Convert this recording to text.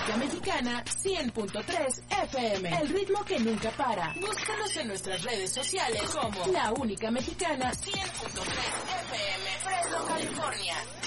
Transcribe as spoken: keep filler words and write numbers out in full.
única mexicana cien punto tres F M. El ritmo que nunca para. Búscanos en nuestras redes sociales como La Única Mexicana cien punto tres F M. Fresno, California.